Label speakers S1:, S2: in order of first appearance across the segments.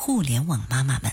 S1: 互联网妈妈们。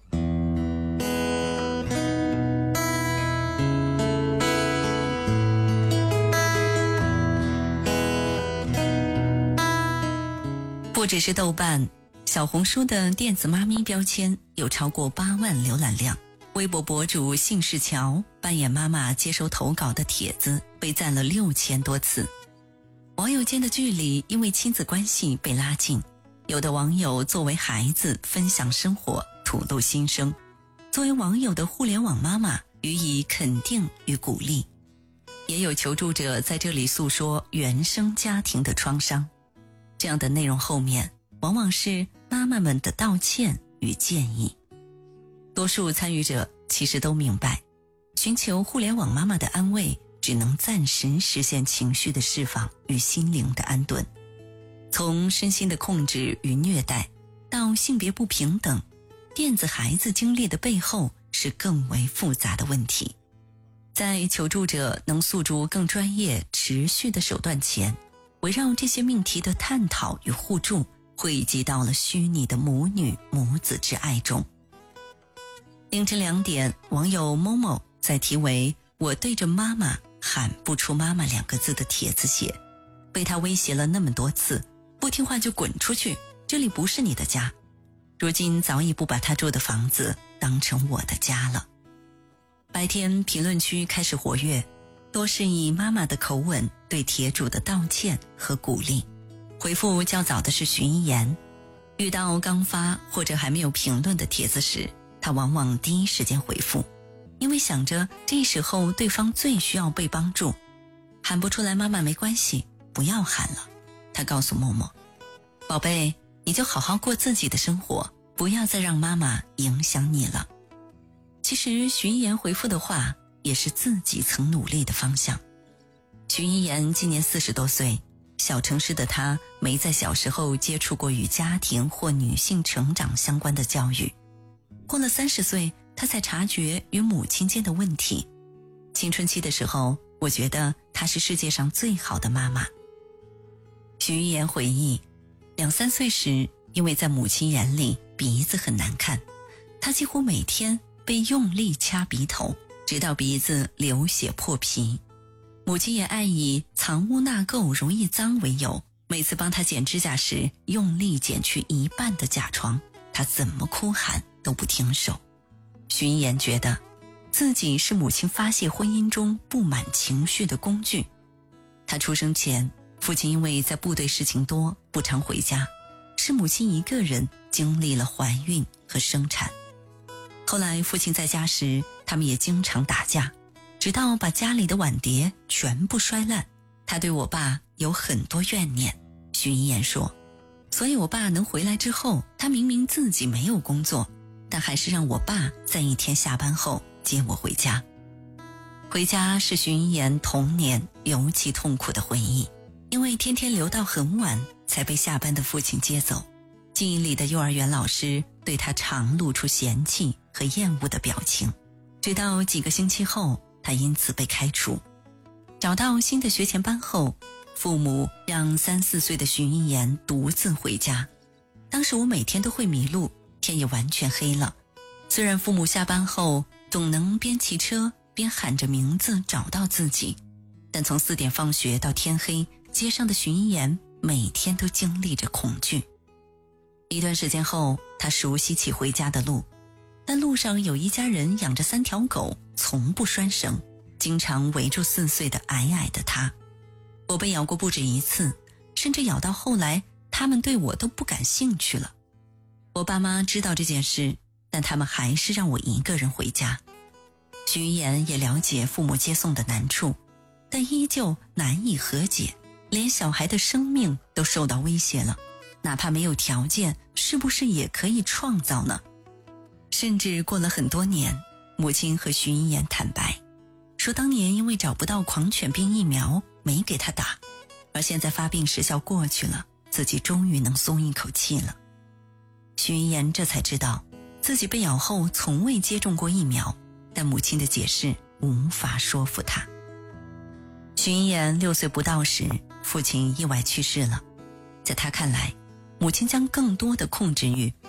S1: 不只是豆瓣，小红书的电子妈咪标签有超过8万浏览量，微博博主姓氏乔扮演妈妈接收投稿的帖子被赞了6000多次。网友间的距离因为亲子关系被拉近，有的网友作为孩子分享生活，吐露心声，作为网友的互联网妈妈予以肯定与鼓励，也有求助者在这里诉说原生家庭的创伤。这样的内容后面往往是妈妈们的道歉与建议。多数参与者其实都明白，寻求互联网妈妈的安慰只能暂时实现情绪的释放与心灵的安顿。从身心的控制与虐待到性别不平等，电子孩子经历的背后是更为复杂的问题。在求助者能诉诸更专业持续的手段前，围绕这些命题的探讨与互助汇集到了虚拟的母女母子之爱中。凌晨2点，网友某某在题为我对着妈妈喊不出妈妈2个字的帖子写，被他威胁了那么多次，不听话就滚出去，这里不是你的家。如今早已不把他住的房子当成我的家了。白天评论区开始活跃，多是以妈妈的口吻对帖主的道歉和鼓励。回复较早的是徐一言，遇到刚发或者还没有评论的帖子时，他往往第一时间回复，因为想着这时候对方最需要被帮助。喊不出来妈妈没关系，不要喊了。他告诉默默，宝贝，你就好好过自己的生活，不要再让妈妈影响你了。其实徐一言回复的话也是自己曾努力的方向。徐一言今年40多岁，小城市的他没在小时候接触过与家庭或女性成长相关的教育，过了30岁，他才察觉与母亲间的问题。青春期的时候，我觉得她是世界上最好的妈妈。徐一言回忆，2、3岁时，因为在母亲眼里鼻子很难看，她几乎每天被用力掐鼻头，直到鼻子流血破皮。母亲也爱以藏污纳垢容易脏为由，每次帮她剪指甲时用力剪去一半的甲床，她怎么哭喊都不停手。徐一言觉得自己是母亲发泄婚姻中不满情绪的工具。他出生前，父亲因为在部队事情多，不常回家，是母亲一个人经历了怀孕和生产。后来父亲在家时，他们也经常打架，直到把家里的碗碟全部摔烂。他对我爸有很多怨念，徐一言说，所以我爸能回来之后，他明明自己没有工作，但还是让我爸在一天下班后接我回家。回家是徐一言童年尤其痛苦的回忆，因为天天留到很晚才被下班的父亲接走。记忆里的幼儿园老师对他常露出嫌弃和厌恶的表情，直到几个星期后，他因此被开除。找到新的学前班后，父母让3、4岁的徐一言独自回家。当时我每天都会迷路，天也完全黑了。虽然父母下班后总能边骑车边喊着名字找到自己，但从4点放学到天黑，街上的徐一言每天都经历着恐惧。一段时间后，他熟悉起回家的路，但路上有一家人养着3条狗，从不拴绳，经常围住4岁的矮矮的他。我被咬过不止1次，甚至咬到后来他们对我都不感兴趣了。我爸妈知道这件事，但他们还是让我一个人回家。徐一言也了解父母接送的难处，但依旧难以和解，连小孩的生命都受到威胁了，哪怕没有条件，是不是也可以创造呢？甚至过了很多年，母亲和徐一言坦白，说当年因为找不到狂犬病疫苗，没给他打，而现在发病时效过去了，自己终于能松一口气了。徐一言这才知道，自己被咬后从未接种过疫苗，但母亲的解释无法说服他。徐一言6岁不到时，父亲意外去世了。在他看来，母亲将更多的控制欲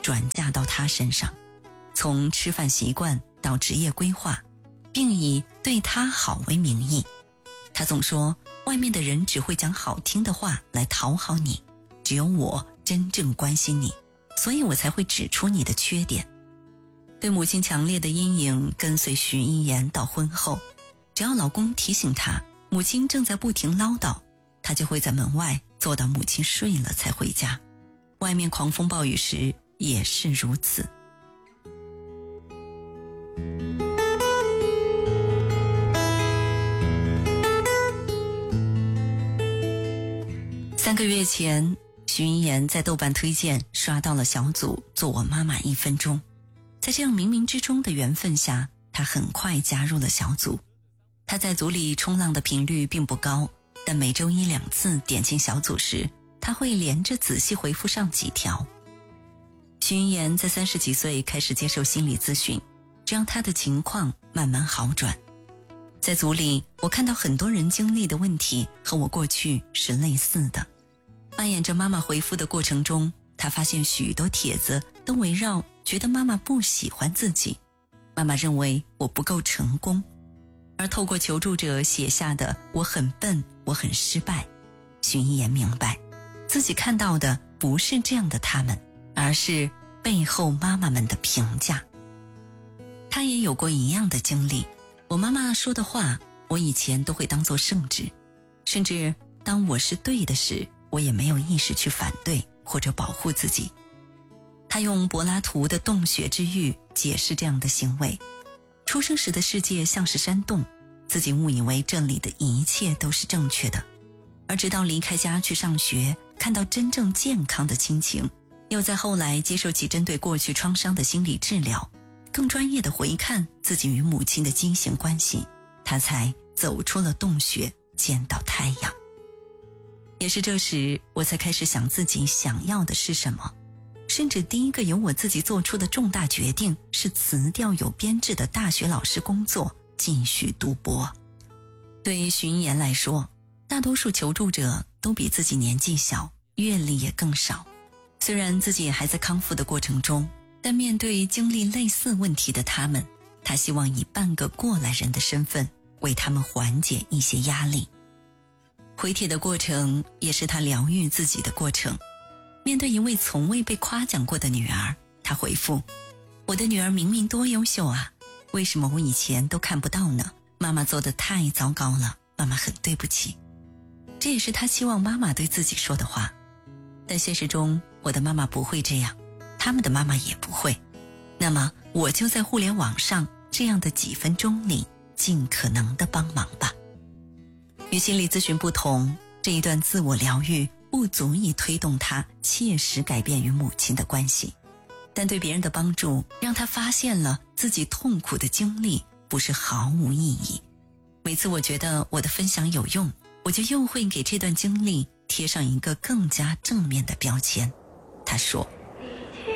S1: 转嫁到他身上，从吃饭习惯到职业规划，并以对他好为名义。他总说外面的人只会讲好听的话来讨好你，只有我真正关心你，所以我才会指出你的缺点。对母亲强烈的阴影跟随徐一言到婚后，只要老公提醒她母亲正在不停唠叨，她就会在门外坐到母亲睡了才回家，外面狂风暴雨时也是如此。3个月前，徐一言在豆瓣推荐刷到了小组做我妈妈1分钟。在这样冥冥之中的缘分下，他很快加入了小组。他在组里冲浪的频率并不高，但每周1-2次点进小组时，他会连着仔细回复上几条。徐一言在30几岁开始接受心理咨询，这让他的情况慢慢好转。在组里，我看到很多人经历的问题和我过去是类似的。扮演着妈妈回复的过程中，他发现许多帖子都围绕觉得妈妈不喜欢自己，妈妈认为我不够成功，而透过求助者写下的我很笨，我很失败，徐一言明白自己看到的不是这样的他们，而是背后妈妈们的评价。他也有过一样的经历，我妈妈说的话我以前都会当作圣旨，甚至当我是对的时，我也没有意识去反对或者保护自己。他用柏拉图的洞穴之喻解释这样的行为。出生时的世界像是山洞，自己误以为这里的一切都是正确的，而直到离开家去上学，看到真正健康的亲情，又在后来接受起针对过去创伤的心理治疗，更专业的回看自己与母亲的畸形关系，他才走出了洞穴，见到太阳。也是这时，我才开始想自己想要的是什么，甚至第一个由我自己做出的重大决定是辞掉有编制的大学老师工作，继续读博。对于徐一言来说，大多数求助者都比自己年纪小，阅历也更少。虽然自己也还在康复的过程中，但面对经历类似问题的他们，他希望以半个过来人的身份为他们缓解一些压力。回帖的过程也是他疗愈自己的过程。面对一位从未被夸奖过的女儿，他回复：我的女儿明明多优秀啊，为什么我以前都看不到呢？妈妈做得太糟糕了，妈妈很对不起。这也是他希望妈妈对自己说的话。但现实中，我的妈妈不会这样，他们的妈妈也不会。那么我就在互联网上这样的几分钟里尽可能的帮忙吧。与心理咨询不同，这一段自我疗愈不足以推动他切实改变与母亲的关系，但对别人的帮助让他发现了自己痛苦的经历不是毫无意义。每次我觉得我的分享有用，我就又会给这段经历贴上一个更加正面的标签。他说，